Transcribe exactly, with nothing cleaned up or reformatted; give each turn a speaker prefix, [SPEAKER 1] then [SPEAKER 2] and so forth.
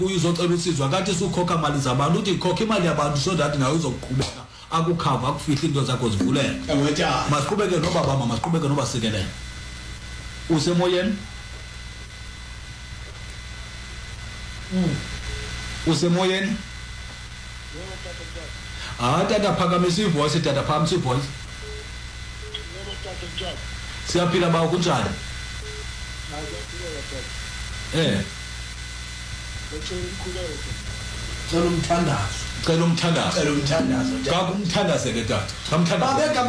[SPEAKER 1] uyizocela usizwa kanti usukhokha imali zabantu uthi khokha imali yabantu so that nawe uzoqhubeka akukhava akufihla into zakho zivulele masiqhubeke nobaba mama masiqhubeke nobasikelele usemoyeni mm usemoyeni ah tata phakamisa ivoice tata phakamisa ivoice siyaphila bawo kunjani eh
[SPEAKER 2] cela umthandazo
[SPEAKER 1] cela umthandazo
[SPEAKER 2] cela umthandazo
[SPEAKER 1] kakumthandaze ke tata kamthandaze